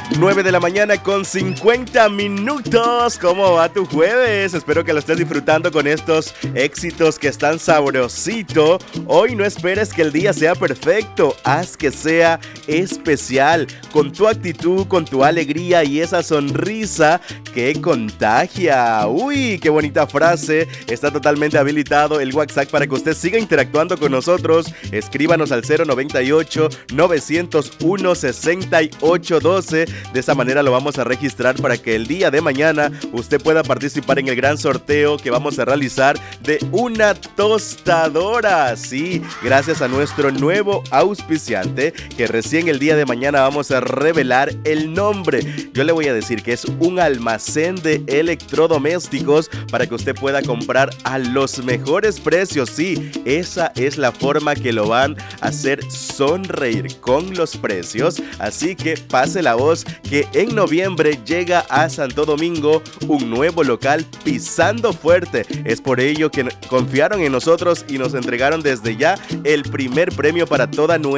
9 de la mañana con 50 minutos. ¿Cómo va tu jueves? Espero que lo estés disfrutando con estos éxitos que están sabrosito. Hoy no esperes que el día sea perfecto, haz que sea especial. Con tu actitud, con tu alegría y esa sonrisa que contagia. Uy, qué bonita frase. Está totalmente habilitado el WhatsApp para que usted siga interactuando con nosotros. Escríbanos al 098-901-6812. De esa manera lo vamos a registrar para que el día de mañana usted pueda participar en el gran sorteo que vamos a realizar de una tostadora. Sí, gracias a nuestro nuevo auspiciante que recién el día de mañana vamos a revelar el nombre. Yo le voy a decir que es un almacén de electrodomésticos para que usted pueda comprar a los mejores precios. Sí, esa es la forma que lo van a hacer sonreír con los precios. Así que pase la voz que en noviembre llega a Santo Domingo un nuevo local pisando fuerte. Es por ello que confiaron en nosotros y nos entregaron desde ya el primer premio para toda nuestra